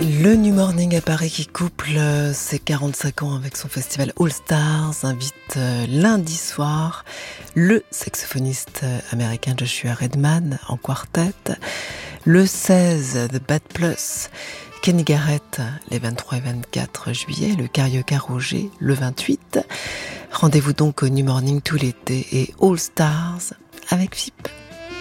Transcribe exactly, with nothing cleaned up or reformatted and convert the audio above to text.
Le New Morning à Paris qui couple ses quarante-cinq ans avec son festival All Stars invite lundi soir le saxophoniste américain Joshua Redman en quartet. Le seize, The Bad Plus, Kenny Garrett les vingt-trois et vingt-quatre juillet, le Carioca Roger le vingt-huit. Rendez-vous donc au New Morning tout l'été et All Stars avec F I P.